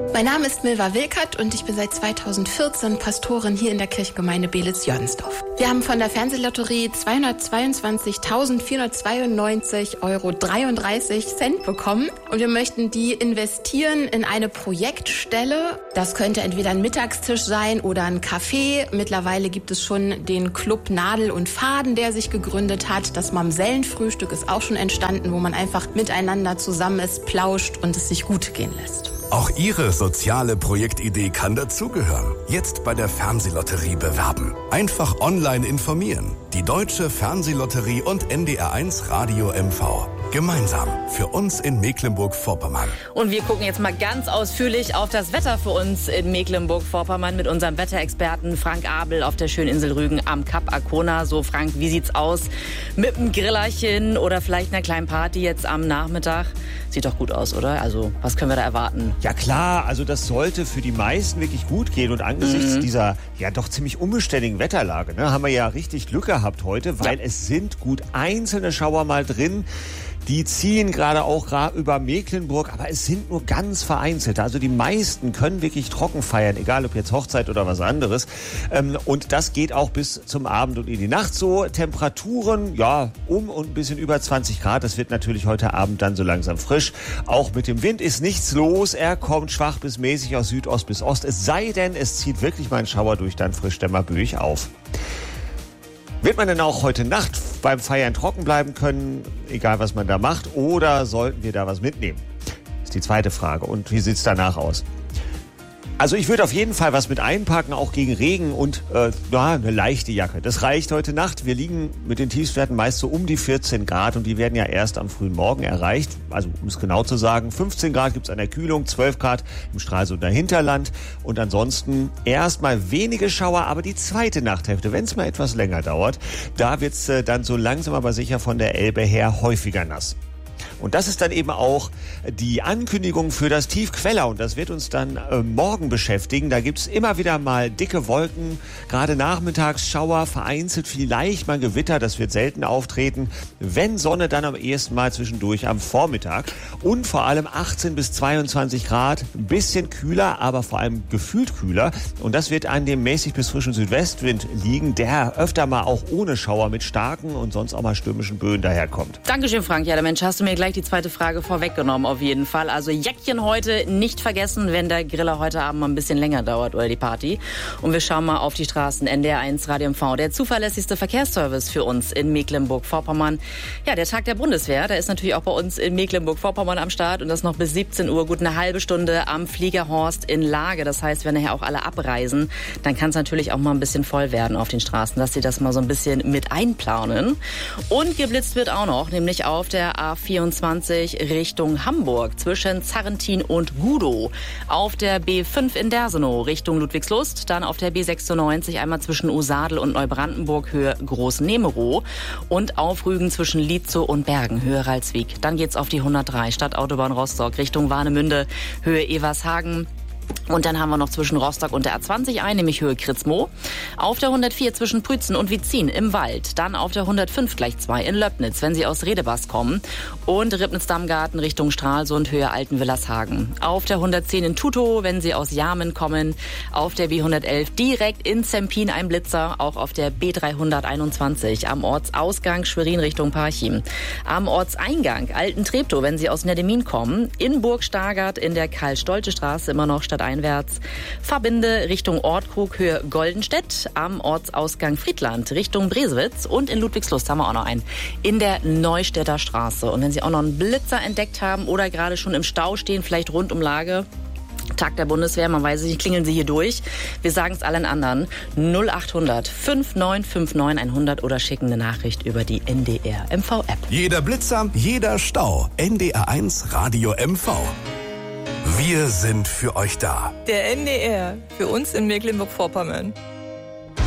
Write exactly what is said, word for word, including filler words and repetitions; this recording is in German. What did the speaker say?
Mein Name ist Milva Wilkert und ich bin seit zweitausendvierzehn Pastorin hier in der Kirchgemeinde Belitz-Jörnsdorf. Wir haben von der Fernsehlotterie zweihundertzweiundzwanzigtausendvierhundertzweiundneunzig Euro dreiunddreißig Cent bekommen und wir möchten die investieren in eine Projektstelle. Das könnte entweder ein Mittagstisch sein oder ein Café. Mittlerweile gibt es schon den Club Nadel und Faden, der sich gegründet hat. Das Mamsellenfrühstück ist auch schon entstanden, wo man einfach miteinander zusammen ist, plauscht und es sich gut gehen lässt. Auch Ihre soziale Projektidee kann dazugehören. Jetzt bei der Fernsehlotterie bewerben. Einfach online informieren. Die Deutsche Fernsehlotterie und N D R eins Radio M V. Gemeinsam für uns in Mecklenburg-Vorpommern. Und wir gucken jetzt mal ganz ausführlich auf das Wetter für uns in Mecklenburg-Vorpommern mit unserem Wetterexperten Frank Abel auf der schönen Insel Rügen am Kap Arkona. So, Frank, wie sieht's aus mit einem Grillerchen oder vielleicht einer kleinen Party jetzt am Nachmittag? Sieht doch gut aus, oder? Also, was können wir da erwarten? Ja klar, also das sollte für die meisten wirklich gut gehen. Und angesichts mhm. dieser ja doch ziemlich unbeständigen Wetterlage, ne, haben wir ja richtig Glück gehabt heute, weil ja. es sind gut einzelne Schauer mal drin. Die ziehen gerade auch über Mecklenburg, aber es sind nur ganz vereinzelte. Also die meisten können wirklich trocken feiern, egal ob jetzt Hochzeit oder was anderes. Und das geht auch bis zum Abend und in die Nacht so. Temperaturen, ja, um und ein bisschen über zwanzig Grad. Das wird natürlich heute Abend dann so langsam frisch. Auch mit dem Wind ist nichts los. Er kommt schwach bis mäßig aus Südost bis Ost. Es sei denn, es zieht wirklich mal ein Schauer durch, dann frischt er mal böig auf. Wird man denn auch heute Nacht beim Feiern trocken bleiben können, egal was man da macht, oder sollten wir da was mitnehmen? Ist die zweite Frage. Und wie sieht's danach aus? Also ich würde auf jeden Fall was mit einpacken, auch gegen Regen und äh, ja, eine leichte Jacke. Das reicht heute Nacht. Wir liegen mit den Tiefstwerten meist so um die vierzehn Grad und die werden ja erst am frühen Morgen erreicht. Also um es genau zu sagen, fünfzehn Grad gibt's an der Kühlung, zwölf Grad im Stralsunder Hinterland und ansonsten erstmal wenige Schauer, aber die zweite Nachthälfte, wenn es mal etwas länger dauert, da wird's äh, dann so langsam aber sicher von der Elbe her häufiger nass. Und das ist dann eben auch die Ankündigung für das Tief Queller. Und das wird uns dann äh, morgen beschäftigen. Da gibt's immer wieder mal dicke Wolken, gerade nachmittags Schauer, vereinzelt vielleicht mal Gewitter. Das wird selten auftreten. Wenn Sonne, dann am ehesten mal zwischendurch am Vormittag. Und vor allem achtzehn bis zweiundzwanzig Grad. Ein bisschen kühler, aber vor allem gefühlt kühler. Und das wird an dem mäßig bis frischen Südwestwind liegen, der öfter mal auch ohne Schauer mit starken und sonst auch mal stürmischen Böen daherkommt. Dankeschön, Frank. Ja, der Mensch, hast du mir gleich die zweite Frage vorweggenommen auf jeden Fall. Also Jäckchen heute nicht vergessen, wenn der Griller heute Abend mal ein bisschen länger dauert oder die Party. Und wir schauen mal auf die Straßen. N D R eins Radio M V, der zuverlässigste Verkehrsservice für uns in Mecklenburg-Vorpommern. Ja, der Tag der Bundeswehr, der ist natürlich auch bei uns in Mecklenburg-Vorpommern am Start und das noch bis siebzehn Uhr, gut eine halbe Stunde am Fliegerhorst in Lage. Das heißt, wenn nachher auch alle abreisen, dann kann es natürlich auch mal ein bisschen voll werden auf den Straßen, dass sie das mal so ein bisschen mit einplanen. Und geblitzt wird auch noch, nämlich auf der A vierundzwanzig Richtung Hamburg zwischen Zarrentin und Gudow. Auf der B fünf in Dersenow Richtung Ludwigslust. Dann auf der B sechsundneunzig einmal zwischen Usadel und Neubrandenburg Höhe Großnemerow. Und auf Rügen zwischen Lietzow und Bergen Höhe Ralswiek. Dann geht's auf die hundertdrei Stadtautobahn Rostock Richtung Warnemünde Höhe Evershagen. Und dann haben wir noch zwischen Rostock und der A zwanzig ein, nämlich Höhe Kritzmow. Auf der hundertvier zwischen Prützen und Wietzin im Wald. Dann auf der hundertfünf gleich zwei in Löbnitz, wenn Sie aus Redebast kommen. Und Ribnitz-Dammgarten Richtung Stralsund, Höhe Altenwillershagen. Auf der hundertzehn in Tutow, wenn Sie aus Jarmen kommen. Auf der B hundertelf direkt in Zempin ein Blitzer. Auch auf der B dreihunderteinundzwanzig am Ortsausgang Schwerin Richtung Parchim. Am Ortseingang Alten-Treptow, wenn Sie aus Neddemin kommen. In Burg-Stargard in der Karl-Stolze-Straße immer noch statt einwärts. Verbinde Richtung Ortkrug Höhe Goldenstedt, am Ortsausgang Friedland Richtung Bresewitz und in Ludwigslust haben wir auch noch einen in der Neustädter Straße. Und wenn Sie auch noch einen Blitzer entdeckt haben oder gerade schon im Stau stehen, vielleicht rund um Lage, Tag der Bundeswehr, man weiß es nicht, klingeln Sie hier durch. Wir sagen es allen anderen. null achthundert fünf neun fünf neun hundert oder schicken eine Nachricht über die N D R M V App. Jeder Blitzer, jeder Stau. N D R eins Radio M V. Wir sind für euch da. Der N D R, für uns in Mecklenburg-Vorpommern.